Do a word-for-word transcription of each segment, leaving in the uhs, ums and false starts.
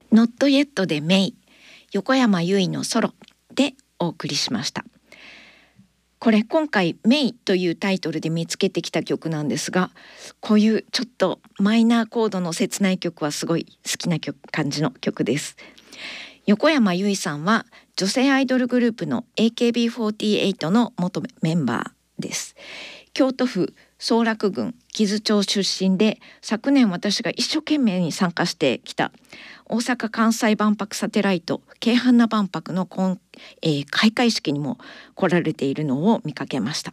Not Yet でメイ、横山由依のソロでお送りしました。これ今回メイというタイトルで見つけてきた曲なんですが、こういうちょっとマイナーコードの切ない曲はすごい好きな曲感じの曲です。横山由依さんは女性アイドルグループの エーケービーフォーティーエイト の元メンバーです。京都府総楽郡木津町出身で、昨年私が一生懸命に参加してきた大阪・関西万博サテライト京阪那万博のこん、えー、開会式にも来られているのを見かけました。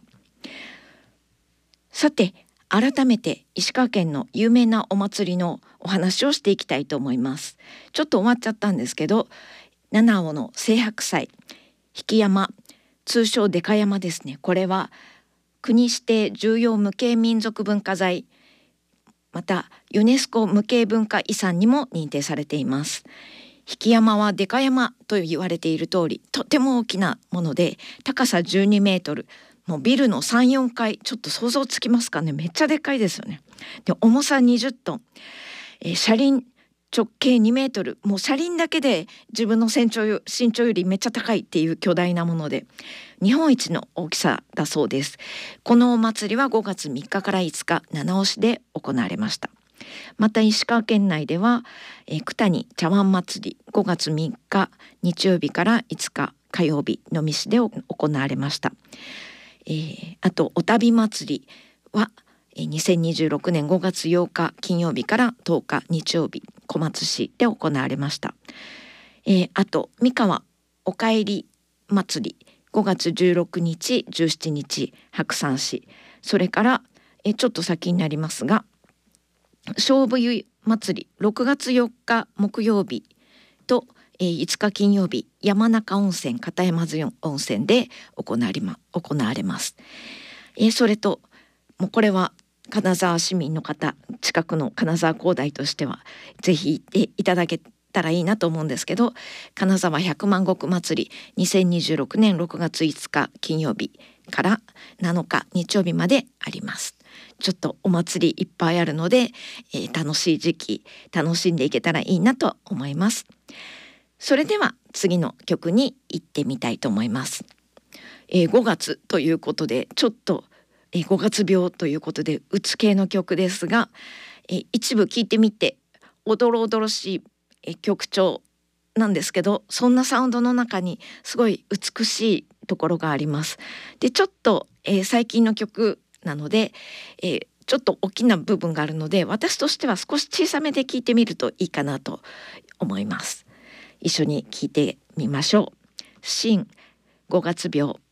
さて、改めて石川県の有名なお祭りのお話をしていきたいと思います。ちょっと終わっちゃったんですけど、七尾の青白祭引山、通称でか山ですね。これは国指定重要無形民族文化財、またユネスコ無形文化遺産にも認定されています。引山はでか山と言われている通り、とても大きなもので、高さじゅうにメートル、もうビルの さん,よん 階、ちょっと想像つきますかね。めっちゃでかいですよね。で、重さにじゅっトン、えー、車輪直径にメートル、もう車輪だけで自分の身長よ身長よりめっちゃ高いっていう巨大なもので、日本一の大きさだそうです。このお祭りはごがつみっかからいつか七尾市で行われました。また石川県内では、えー、九谷茶碗祭りごがつみっか日曜日からいつか火曜日能美市で行われました。えー、あとお旅祭りはにせんにじゅうろくねんごがつようか金曜日からとおか日曜日小松市で行われました。えー、あと三河おかえり祭りごがつじゅうろくにちじゅうしちにち白山市、それから、えー、ちょっと先になりますが菖蒲湯祭りろくがつよっか木曜日と、えー、いつか金曜日山中温泉片山津温泉で行われま、行われます。えー、それともうこれは金沢市民の方、近くの金沢高台としてはぜひ行っていただけたらいいなと思うんですけど、金沢百万石祭りにせんにじゅうろくねんろくがついつか金曜日からなのか日曜日まであります。ちょっとお祭りいっぱいあるので、えー、楽しい時期楽しんでいけたらいいなと思います。それでは次の曲に行ってみたいと思います。えー、ごがつということでちょっとえー、ごがつ病ということでうつ系の曲ですが、えー、一部聴いてみておどろおどろしい、えー、曲調なんですけど、そんなサウンドの中にすごい美しいところがあります。でちょっと、えー、最近の曲なので、えー、ちょっと大きな部分があるので私としては少し小さめで聴いてみるといいかなと思います。一緒に聴いてみましょう。新ごがつ病。